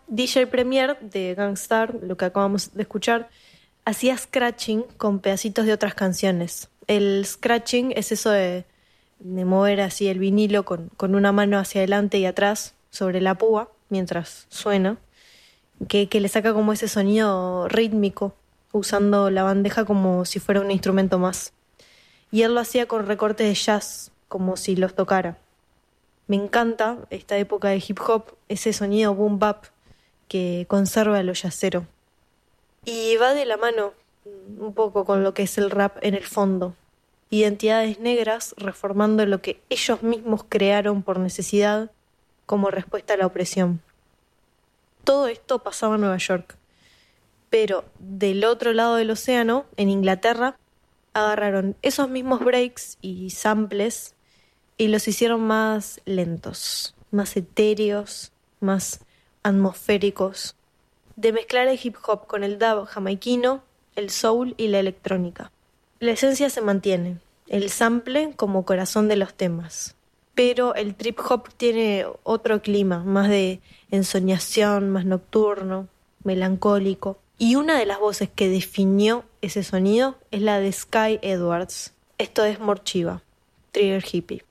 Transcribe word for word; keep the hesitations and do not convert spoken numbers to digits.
D J Premier de Gang Starr, lo que acabamos de escuchar, hacía scratching con pedacitos de otras canciones. El scratching es eso de, de mover así el vinilo con, con una mano hacia adelante y atrás sobre la púa mientras suena, que, que le saca como ese sonido rítmico, usando la bandeja como si fuera un instrumento más. Y él lo hacía con recortes de jazz, como si los tocara. Me encanta esta época de hip hop, ese sonido boom bap que conserva lo jazzero. Y va de la mano un poco con lo que es el rap en el fondo. Identidades negras reformando lo que ellos mismos crearon por necesidad como respuesta a la opresión. Todo esto pasaba en Nueva York. Pero del otro lado del océano, en Inglaterra, agarraron esos mismos breaks y samples y los hicieron más lentos, más etéreos, más atmosféricos, de mezclar el hip hop con el dub jamaiquino, el soul y la electrónica. La esencia se mantiene, el sample como corazón de los temas, pero el trip hop tiene otro clima, más de ensoñación, más nocturno, melancólico. Y una de las voces que definió ese sonido es la de Sky Edwards. Esto es Morchiva, Trigger Hippie.